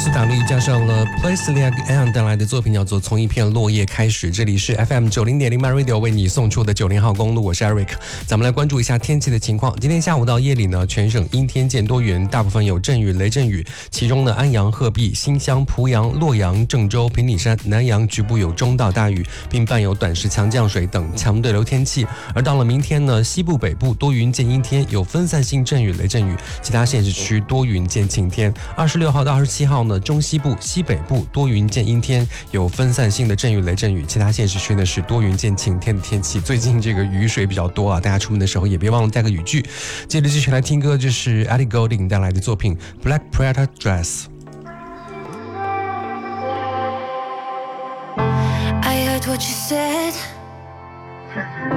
苏打绿加上了 Place the Egg 带来的作品叫做《从一片落叶开始》。这里是 FM 90.0 My Radio 为你送出的90号公路，我是 Eric。咱们来关注一下天气的情况。今天下午到夜里呢，全省阴天见多云，大部分有阵雨、雷阵雨。其中呢，安阳、鹤壁、新乡、濮阳、洛阳、郑州、平顶山、南阳局部有中到大雨，并伴有短时强降水等强对流天气。而到了明天呢，西部、北部多云见阴天，有分散性阵雨、雷阵雨，其他县市区多云见晴天。26号到27号呢，中西部、西北部多云见阴天，有分散性的阵雨、雷阵雨，其他县市区呢是多云见晴天的天气。最近这个雨水比较多啊，大家出门的时候也别忘了带个雨具。接着继续来听歌，这是 Ellie Goulding 带来的作品 Black Prada Dress。I heard what you said